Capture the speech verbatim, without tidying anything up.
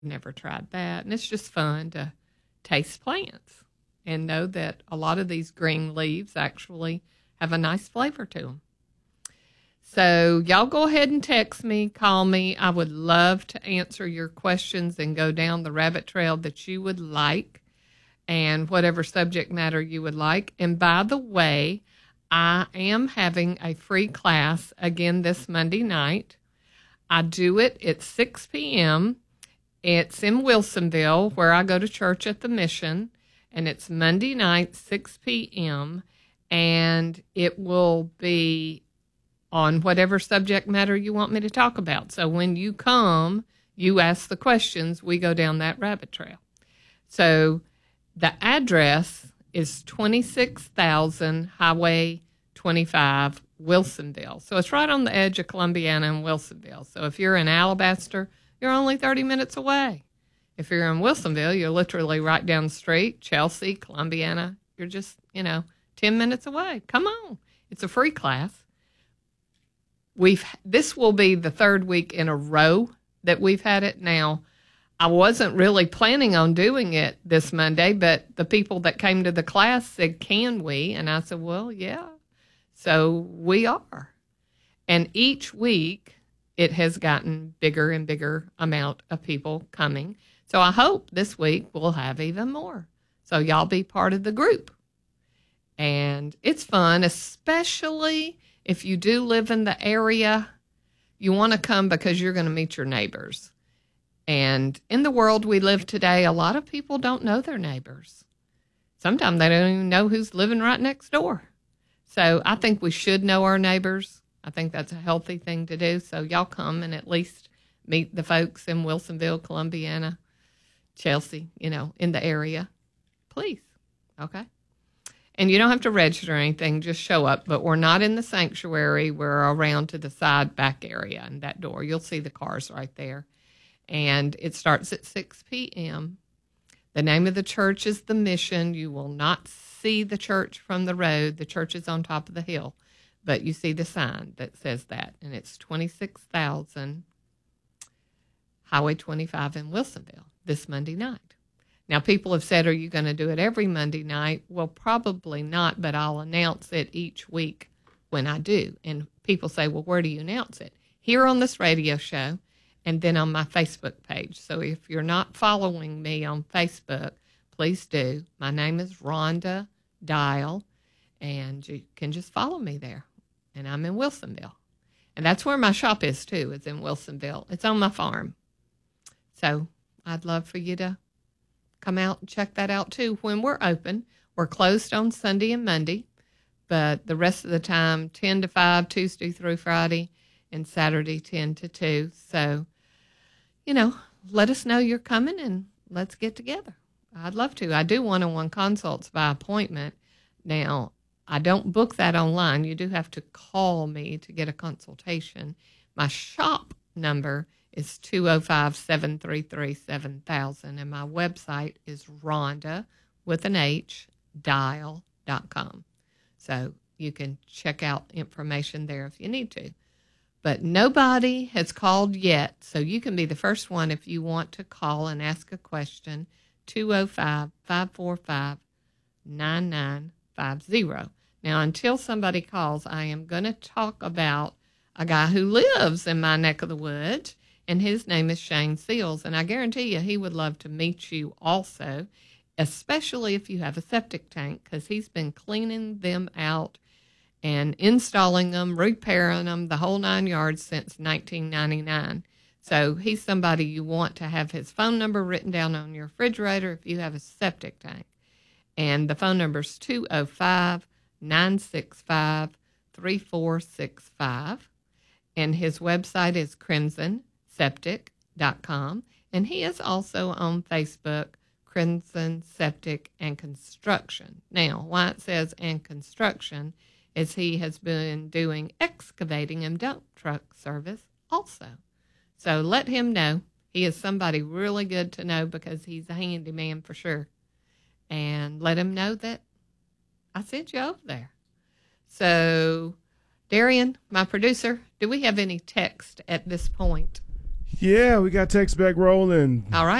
never tried that. And it's just fun to taste plants and know that a lot of these green leaves actually have a nice flavor to them. So y'all go ahead and text me, call me. I would love to answer your questions and go down the rabbit trail that you would like and whatever subject matter you would like. And by the way, I am having a free class again this Monday night. I do it at six p.m. It's in Wilsonville, where I go to church at the Mission, and it's Monday night, six p.m., and it will be on whatever subject matter you want me to talk about. So when you come, you ask the questions, we go down that rabbit trail. So the address is twenty-six thousand Highway twenty-five, Wilsonville. So it's right on the edge of Columbiana and Wilsonville. So if you're in Alabaster, you're only thirty minutes away. If you're in Wilsonville, you're literally right down the street. Chelsea, Columbiana, you're just, you know, ten minutes away. Come on. It's a free class. We've this will be the third week in a row that we've had it. Now, I wasn't really planning on doing it this Monday, but the people that came to the class said, can we? And I said, well, yeah. So we are. And each week, it has gotten bigger and bigger amount of people coming. So I hope this week we'll have even more. So y'all be part of the group. And it's fun, especially if you do live in the area. You want to come because you're going to meet your neighbors. And in the world we live today, a lot of people don't know their neighbors. Sometimes they don't even know who's living right next door. So I think we should know our neighbors. I think that's a healthy thing to do. So y'all come and at least meet the folks in Wilsonville, Columbiana, Chelsea, you know, in the area. Please. Okay? And you don't have to register or anything, just show up. But we're not in the sanctuary. We're around to the side back area and that door. You'll see the cars right there. And it starts at six p.m. The name of the church is The Mission. You will not see the church from the road. The church is on top of the hill. But you see the sign that says that. And it's twenty-six thousand Highway twenty-five in Wilsonville this Monday night. Now, people have said, are you going to do it every Monday night? Well, probably not, but I'll announce it each week when I do. And people say, well, where do you announce it? Here on this radio show and then on my Facebook page. So if you're not following me on Facebook, please do. My name is Rhonda Dial, and you can just follow me there. And I'm in Wilsonville. And that's where my shop is, too. It's in Wilsonville. It's on my farm. So I'd love for you to come out and check that out, too, when we're open. We're closed on Sunday and Monday, but the rest of the time, ten to five, Tuesday through Friday, and Saturday, ten to two. So, you know, let us know you're coming, and let's get together. I'd love to. I do one-on-one consults by appointment. Now, I don't book that online. You do have to call me to get a consultation. My shop number is two oh five, seven three three, seven thousand, and my website is Rhonda, with an H, dial dot com. So you can check out information there if you need to. But nobody has called yet, so you can be the first one if you want to call and ask a question, two oh five, five four five, nine nine five zero. Now, until somebody calls, I am going to talk about a guy who lives in my neck of the woods, and his name is Shane Seals, and I guarantee you he would love to meet you also, especially if you have a septic tank, because he's been cleaning them out and installing them, repairing them, the whole nine yards since nineteen ninety-nine. So he's somebody you want to have his phone number written down on your refrigerator if you have a septic tank. And the phone number is two oh five, nine six five, three four six five. And his website is crimson septic dot com. And he is also on Facebook, Crimson Septic and Construction. Now, why it says and construction is he has been doing excavating and dump truck service also. So let him know. He is somebody really good to know because he's a handyman for sure. And let him know that I sent you over there. So, Darian, my producer, do we have any text at this point? Yeah, we got text back rolling. All right.